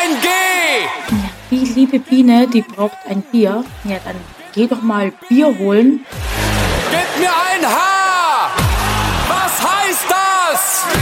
ein G. Die liebe Biene, die braucht ein Bier. Ja, dann geh doch mal Bier holen. Gib mir ein H. Was heißt das?